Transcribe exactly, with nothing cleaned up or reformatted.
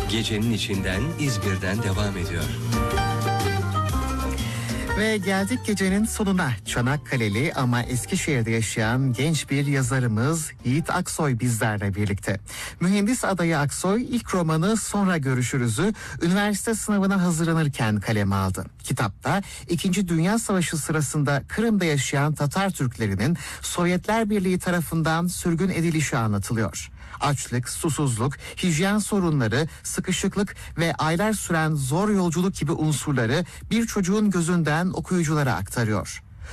Gecenin içinden İzmir'den devam ediyor. Ve geldik gecenin sonuna. Çanakkale'li ama Eskişehir'de yaşayan genç bir yazarımız Yiğit Aksoy bizlerle birlikte. Mühendis adayı Aksoy ilk romanı Sonra Görüşürüz'ü üniversite sınavına hazırlanırken kaleme aldı. Kitapta İkinci Dünya Savaşı sırasında Kırım'da yaşayan Tatar Türklerinin Sovyetler Birliği tarafından sürgün edilişi anlatılıyor. Açlık, susuzluk, hijyen sorunları, sıkışıklık ve aylar süren zor yolculuk gibi unsurları bir çocuğun gözünden okuyuculara aktarıyor.